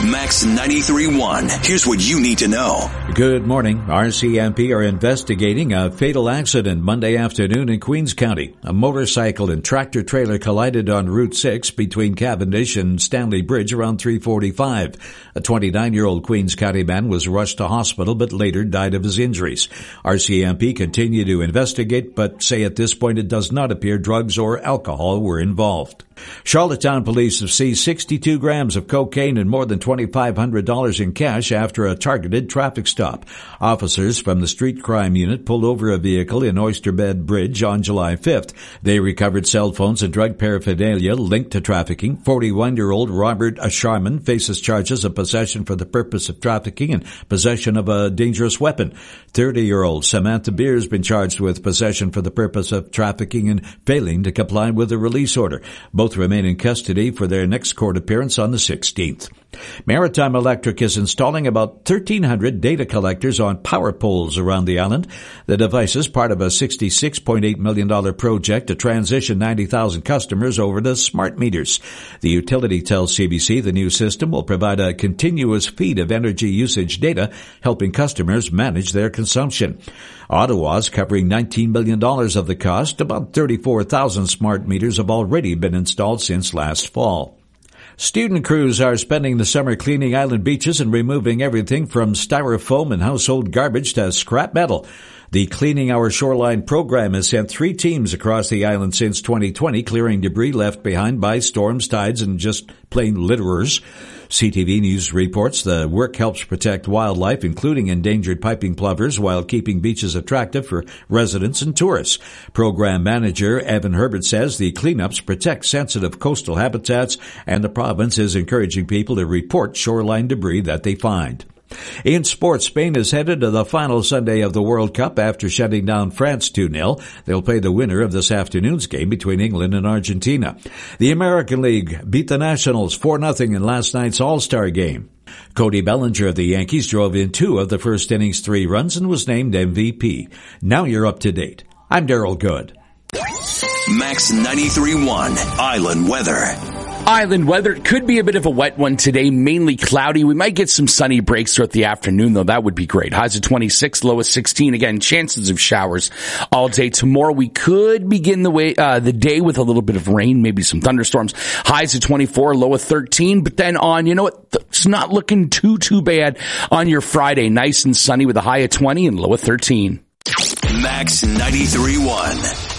Max 93.1. Here's what you need to know. Good morning. RCMP are investigating a fatal accident Monday afternoon in Queens County. A motorcycle and tractor trailer collided on Route 6 between Cavendish and Stanley Bridge around 3:45. A 29-year-old Queens County man was rushed to hospital but later died of his injuries. RCMP continue to investigate but say at this point it does not appear drugs or alcohol were involved. Charlottetown police have seized 62 grams of cocaine and more than $2,500 in cash after a targeted traffic stop. Officers from the Street Crime Unit pulled over a vehicle in Oysterbed Bridge on July 5th. They recovered cell phones and drug paraphernalia linked to trafficking. 41-year-old Robert Sharman faces charges of possession for the purpose of trafficking and possession of a dangerous weapon. 30-year-old Samantha Beer has been charged with possession for the purpose of trafficking and failing to comply with a release order. Both remain in custody for their next court appearance on the 16th. Maritime Electric is installing about 1,300 data collectors on power poles around the island. The device is part of a $66.8 million project to transition 90,000 customers over to smart meters. The utility tells CBC the new system will provide a continuous feed of energy usage data, helping customers manage their consumption. Ottawa's covering $19 million of the cost. About 34,000 smart meters have already been installed since last fall. Student crews are spending the summer cleaning island beaches and removing everything from styrofoam and household garbage to scrap metal. The Cleaning Our Shoreline program has sent 3 teams across the island since 2020, clearing debris left behind by storms, tides, and just plain litterers. CTV News reports the work helps protect wildlife, including endangered piping plovers, while keeping beaches attractive for residents and tourists. Program manager Evan Herbert says the cleanups protect sensitive coastal habitats, and the province is encouraging people to report shoreline debris that they find. In sports, Spain is headed to the final Sunday of the World Cup after shutting down France 2-0. They'll play the winner of this afternoon's game between England and Argentina. The American League beat the Nationals 4-0 in last night's All-Star game. Cody Bellinger of the Yankees drove in 2 of the first inning's 3 runs and was named MVP. Now you're up to date. I'm Daryl Good. Max 93.1 Island Weather. Island weather could be a bit of a wet one today, mainly cloudy. We might get some sunny breaks throughout the afternoon, though. That would be great. Highs of 26, low of 16. Again, chances of showers all day. Tomorrow we could begin the day with a little bit of rain, maybe some thunderstorms. Highs of 24, low of 13. But then on, you know what? It's not looking too bad on your Friday. Nice and sunny with a high of 20 and low of 13. Max 93.1.